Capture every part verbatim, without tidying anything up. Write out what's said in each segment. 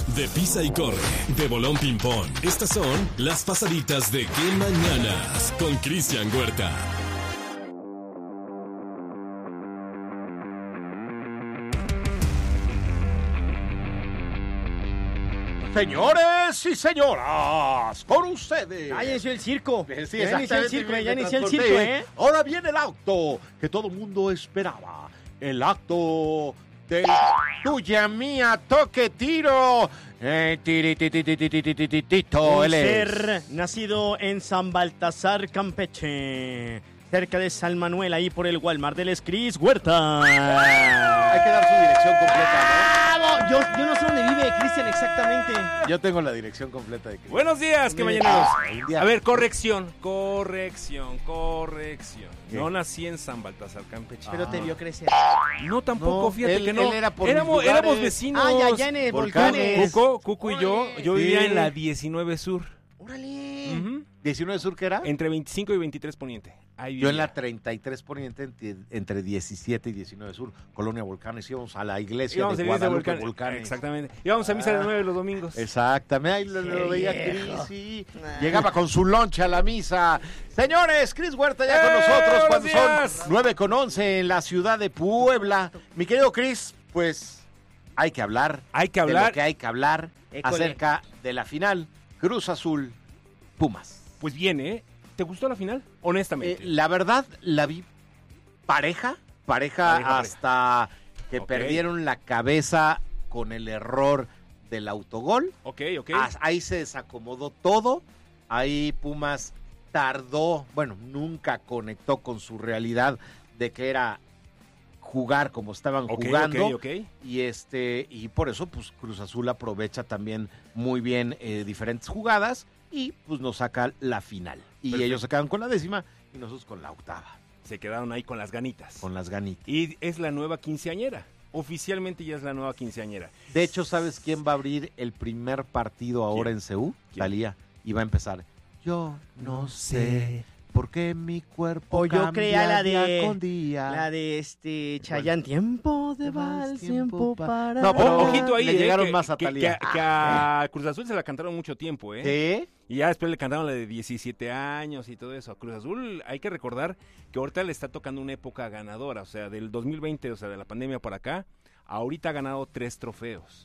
De Pisa y Corre, de Bolón Ping Pong. Estas son las pasaditas de Qué Mañanas con Cristian Huerta. Señores y señoras, con ustedes. Ya inició el circo. Sí, ya inició el circo, ya inició el circo, ¿eh? Ahora viene el acto que todo el mundo esperaba. El acto del tuya, mía, toque, tiro. Eh, tiri, tiri, tiri, tiri, tiri, tito, Un él es. ser nacido en San Baltasar, Campeche, cerca de San Manuel, ahí por el Walmart del Cris Huerta. Hay que dar su dirección completa, Yo, yo no sé dónde vive Cristian exactamente. ¿no? Yo tengo la dirección completa de Cristian. Buenos días, que mañaneros. Un día- A ver, corrección, corrección, corrección. ¿Qué? No nací en San Baltasar, Campeche. Pero te vio crecer. No, tampoco, No, fíjate él- que no. él era por éramos, mis lugares. éramos vecinos. Ah, ya, ya en el Volcanes. Volcanes. Cuco, Cuco y yo, yo Sí. vivía en la diecinueve Sur. Órale. Ujú. ¿diecinueve Sur qué era? Entre veinticinco y veintitrés Poniente. Ahí Yo en vivía. la treinta y tres Poniente, entre, entre diecisiete y diecinueve Sur, Colonia Volcanes, íbamos a la iglesia Íbamos de a la iglesia de Guadalupe Volcanes. Volcanes. Exactamente. Íbamos a misa de nueve los domingos. Exactamente, ahí lo, Qué lo veía viejo. Cris, sí. Nah. Llegaba con su loncha a la misa. Señores, Cris Huerta ya con ¡Eh, nosotros cuando buenos días! son nueve con once en la ciudad de Puebla. Mi querido Cris, pues hay que hablar. Hay que De hablar. lo que hay que hablar École. acerca de la final Cruz Azul Pumas. Pues bien, ¿eh? ¿Te gustó la final? Honestamente. Eh, la verdad, la vi pareja, pareja, Pareja, hasta que Ok. perdieron la cabeza con el error del autogol. ok, ok. Ah, Ahí se desacomodó todo. Ahí Pumas tardó, bueno, nunca conectó con su realidad de que era jugar como estaban Ok, jugando. ok, ok. Y este y por eso pues Cruz Azul aprovecha también muy bien eh, diferentes jugadas y pues nos saca la final. Y Perfecto. ellos se quedan con la décima y nosotros con la octava, Se quedaron ahí con las ganitas. con las ganitas. Y es la nueva quinceañera. Oficialmente ya es la nueva quinceañera. De hecho, ¿sabes quién va a abrir el primer partido ahora ¿Quién? en Seúl? ¿Quién? Talía. Y va a empezar. Yo no sé por qué mi cuerpo O yo cambia creía la día de- con día. La de este Chayanne, tiempo de vals, tiempo para... No, pero O- ojito ahí, le eh, llegaron que, más a que- Thalía. que a- que a Cruz Azul se la cantaron mucho tiempo, ¿eh? ¿Sí? Y ya después le cantaron la de diecisiete años y todo eso. A Cruz Azul hay que recordar que ahorita le está tocando una época ganadora. O sea, del dos mil veinte, o sea, de la pandemia para acá, ahorita ha ganado tres trofeos.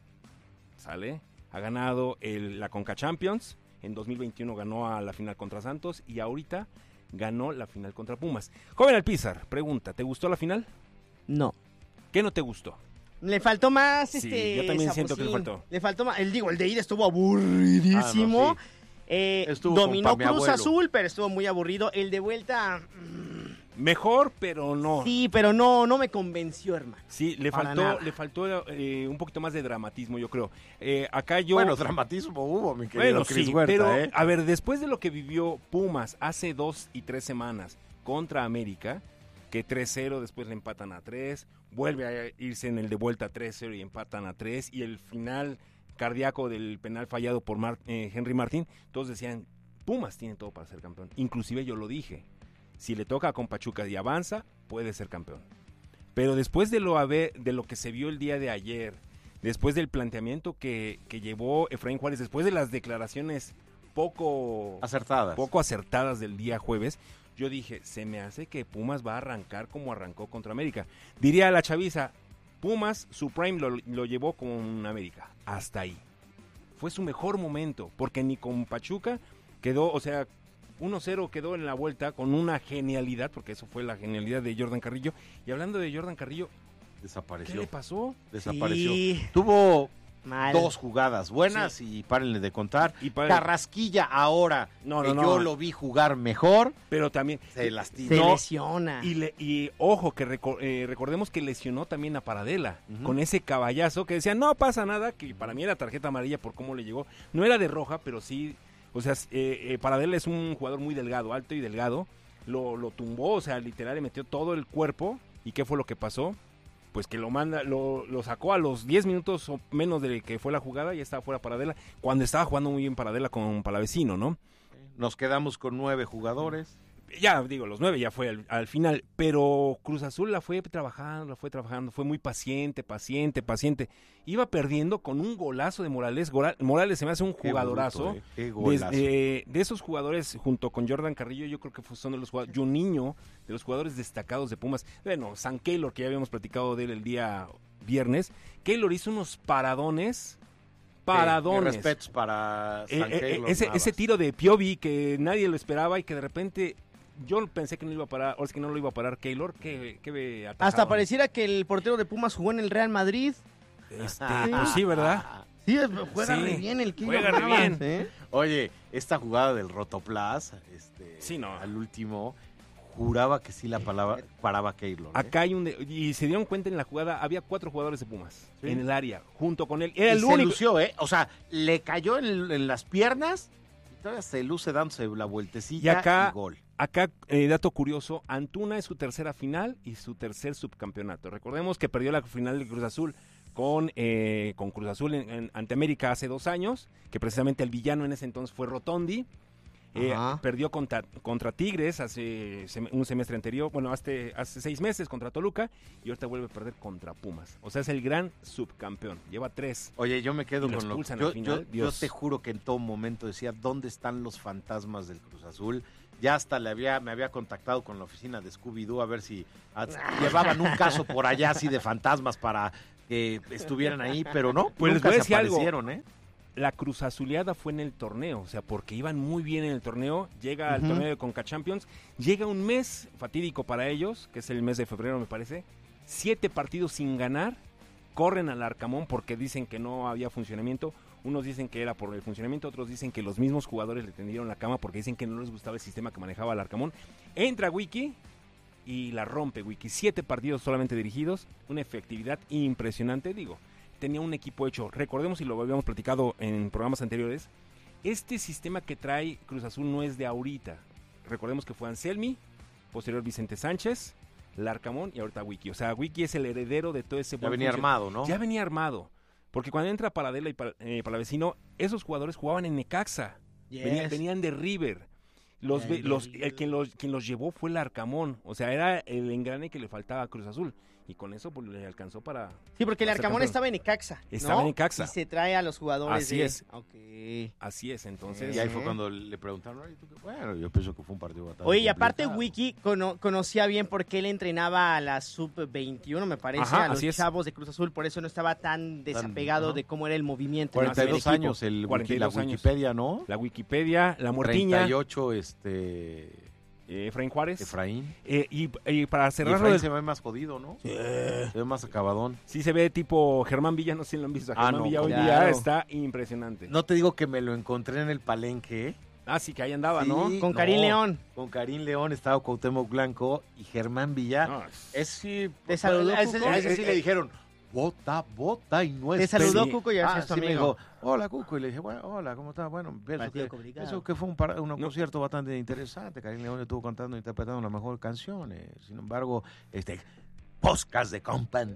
¿Sale? Ha ganado el, la Conca Champions. En dos mil veintiuno ganó a la final contra Santos. Y ahorita ganó la final contra Pumas. Joven Alpizar, pregunta, ¿te gustó la final? No. ¿Qué no te gustó? Le faltó más, Sí, este... yo también siento que le sabrosín. faltó. Le faltó más, el, digo, el de ida estuvo aburridísimo. Ah, no, sí. Eh, Estuvo dominó compa mi Cruz abuelo. Azul, pero estuvo muy aburrido. El de vuelta, Mejor, pero no. sí, pero no, no me convenció, hermano. Sí, le Para faltó, nada. le faltó eh, un poquito más de dramatismo, yo creo. Eh, acá yo... Bueno, dramatismo hubo, mi querido Bueno, Cris sí, Huerta, pero ¿eh? a ver, después de lo que vivió Pumas hace dos y tres semanas contra América, que tres cero, después le empatan a tres, vuelve a irse en el de vuelta tres cero y empatan a tres, y el final cardíaco del penal fallado por Mar- eh, Henry Martín, todos decían, Pumas tiene todo para ser campeón. Inclusive yo lo dije, si le toca con Pachuca y avanza, puede ser campeón. Pero después de lo, haber, de lo que se vio el día de ayer, después del planteamiento que, que llevó Efraín Juárez, después de las declaraciones poco, Acertadas. poco acertadas del día jueves, yo dije, se me hace que Pumas va a arrancar como arrancó contra América. Diría la chaviza, Pumas, su prime lo, lo llevó con América, hasta ahí. Fue su mejor momento, porque ni con Pachuca quedó, o sea, uno cero quedó en la vuelta con una genialidad, porque eso fue la genialidad de Jordan Carrillo. Y hablando de Jordan Carrillo, ¿qué Desapareció. le pasó? Desapareció. Sí, Tuvo mal. dos jugadas buenas Sí. y párenle de contar. Y para- Carrasquilla ahora, No, que no, yo no. lo vi jugar mejor, Pero también... se lastimó. Se No, lesiona. Y, le, y ojo, que reco- eh, recordemos que lesionó también a Paradela, Ujú. con ese caballazo que decía, no pasa nada, que para mí era tarjeta amarilla por cómo le llegó. No era de roja, pero sí, o sea, eh, eh, Paradela es un jugador muy delgado, alto y delgado. Lo, lo tumbó, o sea, literal le metió todo el cuerpo. ¿Y qué fue lo que pasó? Pues que lo manda, lo, lo sacó a los diez minutos o menos de que fue la jugada, y estaba fuera Paradela, cuando estaba jugando muy bien Paradela con Palavecino, ¿no? Nos quedamos con nueve jugadores. Ya, digo, los nueve ya fue al, al final, pero Cruz Azul la fue trabajando, la fue trabajando, fue muy paciente, paciente, paciente. Iba perdiendo con un golazo de Morales. Gora, Morales se me hace un jugadorazo. Qué bruto, eh. Qué golazo. De, de esos jugadores, junto con Jordan Carrillo, yo creo que son de los jugadores, Juninho, de los jugadores destacados de Pumas. Bueno, San Keylor, que ya habíamos platicado de él el día viernes. Keylor hizo unos paradones. Paradones. Eh, respetos para San eh, eh, Keylor, ese, Navas. ese tiro de Piovi que nadie lo esperaba y que de repente yo pensé que no iba a parar, o es que no lo iba a parar Keylor, que, que atajado. Hasta pareciera que el portero de Pumas jugó en el Real Madrid. Este, pues sí, ¿verdad? Sí, juega Sí, re bien el Keylor juega re Navas, bien. ¿eh? Oye, esta jugada del Rotoplas, este, Sí, no. al último, juraba que sí la palabra, paraba Keylor. ¿eh? Acá hay un... de- y se dieron cuenta en la jugada, había cuatro jugadores de Pumas Sí. en el área, junto con él. Era Y el se único... lució, ¿eh? O sea, le cayó en, en las piernas y todavía se luce dándose la vueltecilla Y acá- y gol. Acá, eh, dato curioso, Antuna es su tercera final y su tercer subcampeonato. Recordemos que perdió la final de Cruz Azul con, eh, con Cruz Azul en, en, ante América hace dos años, que precisamente el villano en ese entonces fue Rotondi. Eh, Ajá. perdió contra, contra Tigres hace sem- un semestre anterior, bueno, hace, hace seis meses contra Toluca, y ahorita vuelve a perder contra Pumas. O sea, es el gran subcampeón, lleva tres. Oye, yo me quedo Y lo con lo expulsan yo, al final, yo- yo Dios. te juro que en todo momento decía, ¿dónde están los fantasmas del Cruz Azul? Ya hasta le había, me había contactado con la oficina de Scooby-Doo a ver si ah, llevaban un caso por allá así de fantasmas para que estuvieran ahí, pero no, Pues les nunca voy a se decir algo. aparecieron, ¿eh? La Cruz Azuleada fue en el torneo, o sea, porque iban muy bien en el torneo, llega al Ujú. torneo de Conca Champions, llega un mes fatídico para ellos, que es el mes de febrero me parece, siete partidos sin ganar, corren al Arcamón porque dicen que no había funcionamiento, unos dicen que era por el funcionamiento, otros dicen que los mismos jugadores le tendieron la cama porque dicen que no les gustaba el sistema que manejaba el Arcamón, entra Wiki y la rompe Wiki, siete partidos solamente dirigidos, una efectividad impresionante, digo, tenía un equipo hecho. Recordemos, y lo habíamos platicado en programas anteriores, este sistema que trae Cruz Azul no es de ahorita. Recordemos que fue Anselmi, posterior Vicente Sánchez, Larcamón y ahorita Wiki. O sea, Wiki es el heredero de todo ese Ya buen venía funcio- armado, ¿no? Ya venía armado. Porque cuando entra Paradela y Pa- eh, Palavecino, esos jugadores jugaban en Necaxa. Venía- Yes. venían de River. Los, Ya, ve- ya, los, ya. el, quien, los, quien los llevó fue el Arcamón. O sea, era el engrane que le faltaba a Cruz Azul. Y con eso pues, le alcanzó para... Sí, porque el para ser Arcamón campeón. estaba en Necaxa, ¿no? Estaba en Necaxa. Y se trae a los jugadores Así de... es. Ok. Así es, entonces... Y ahí fue cuando le preguntaron, "Ay, ¿tú qué?". Bueno, yo pienso que fue un partido bastante Oye, y aparte complicado. Wiki cono- conocía bien porque él entrenaba a la sub veintiuno, me parece, Ajá, a los así es. chavos de Cruz Azul, por eso no estaba tan desapegado ajá. de cómo era el movimiento. cuarenta y dos Así es, años el cuarenta y wiki, la dos años. Wikipedia, ¿no? La Wikipedia, la Mortiña, treinta y ocho, este, eh, Efraín Juárez. Efraín. Eh, y, y para Y cerrarlo, Efraín del- se ve más jodido, ¿no? Se ve más acabadón. sí se ve tipo Germán Villa, no sé si lo han visto. A Ah, Germán no, Villa hoy claro. día está impresionante. No te digo que me lo encontré en el palenque. Ah, sí, que ahí andaba, Sí, ¿no? Con no, Karim León. Con Karim León estaba Cuauhtémoc Blanco y Germán Villa. No, Es sí, ¿Te saludó, a ese, Cuco? a ese sí le dijeron, vota, vota y no Te es saludó peli". Cuco y ya Ah, es tu sí, me amigo. dijo, hola Cuco, y le dije, bueno, hola, ¿cómo estás? Bueno, pienso Partido que, complicado. pienso que fue un, par- un No. concierto bastante interesante. Karim León estuvo cantando e interpretando las mejores canciones. Sin embargo, este, podcast de compa.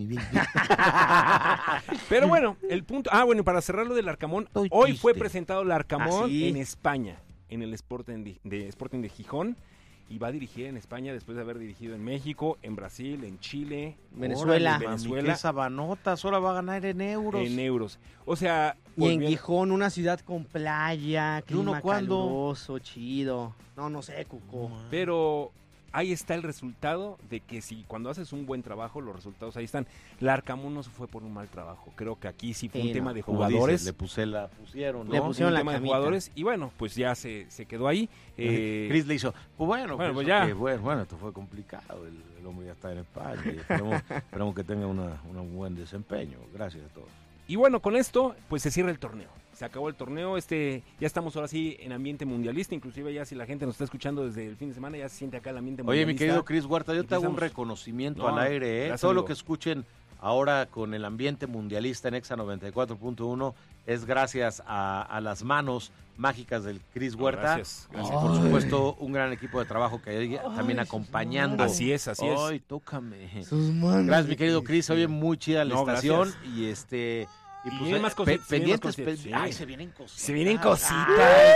Pero bueno, el punto... Ah, bueno, para cerrar lo del Arcamón, Estoy hoy fue triste. presentado el Arcamón ¿Ah, sí? en España, en el Sporting de, de Sporting de Gijón, y va a dirigir en España después de haber dirigido en México, en Brasil, en Chile, Venezuela. Órale, mami, Venezuela. qué sabanotas, ahora va a ganar en euros. en euros. O sea... Y en volviendo- Gijón, una ciudad con playa, ¿Y uno clima cuándo? caluroso, chido. No, no sé, Cuco. Pero ahí está el resultado de que si cuando haces un buen trabajo, los resultados ahí están. La Arcamón no se fue por un mal trabajo. Creo que aquí sí fue Sí, un tema no. de Como jugadores. dices, le puse la pusieron, ¿no? Le un pusieron la tema de camita. jugadores. Y bueno, pues ya se, se quedó ahí. Eh, Chris le hizo, pues bueno, bueno, pues pues ya. ok, bueno, bueno, esto fue complicado, el, el hombre ya está en España y esperemos, esperemos que tenga una, una un buen desempeño, gracias a todos. y bueno, con esto, pues se cierra el torneo. Se acabó el torneo, este, ya estamos ahora sí en ambiente mundialista, inclusive ya si la gente nos está escuchando desde el fin de semana, ya se siente acá el ambiente Oye, mundialista. mi querido Chris Huerta, yo te hago un Empezamos. reconocimiento No, al aire, ¿eh? gracias, Todo lo amigo. que escuchen ahora con el ambiente mundialista en Exa noventa y cuatro punto uno es gracias a, a las manos mágicas del Chris No, Huerta. gracias, Y gracias. por supuesto, un gran equipo de trabajo que hay también acompañando. Así es, así es. Ay, tócame. Sus manos. Gracias, mi querido Chris. Oye, muy chida la No, estación. gracias. Y este. Y Y pues, vienen eh, más pe- cositas, se vienen más pendientes, cositas, pe- sí. Ay, se vienen cositas. Se vienen cositas. Ay,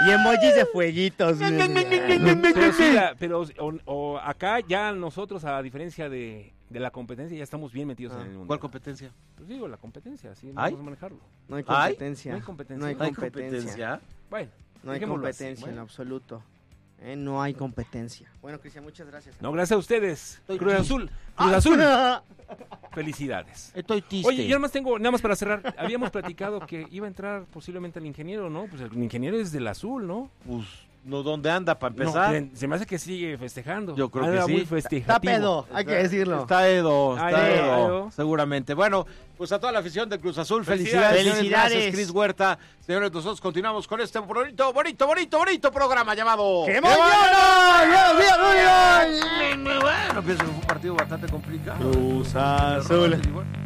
Y emojis de fueguitos. Pero sí, la- pero o, o acá ya nosotros, a diferencia de, de la competencia, ya estamos bien metidos Ah, en el mundo. ¿Cuál competencia? Pues digo, la competencia, así ¿Ay? vamos a manejarlo. No hay ¿Ay? competencia. No hay competencia. No hay ¿No hay competencia. competencia? Bueno, No hay dejémoslo así. competencia en Bueno. absoluto. Eh, no hay competencia. Bueno, Cristian, muchas gracias. No, gracias a ustedes. Estoy Cruz triste. Azul. Cruz Azul. Felicidades. Estoy triste. Oye, yo nada más tengo, nada más para cerrar, habíamos platicado que iba a entrar posiblemente el ingeniero, ¿no? Pues el ingeniero es del azul, ¿no? Pues, no, ¿dónde anda para No, empezar? se- se me hace que sigue festejando. Yo creo que Anda sí. muy Está festejativo. pedo, hay que decirlo. Está Edo, está Ay, Edo, Edo. seguramente. Bueno, pues a toda la afición de Cruz Azul, Felicidades. felicidades. señores, Felicidades. Gracias, Cris Huerta. Señores, nosotros continuamos con este bonito, bonito, bonito, bonito programa llamado... ¡Qué mañana! Bueno, pienso que fue un partido bastante complicado. Cruz Azul. Igual.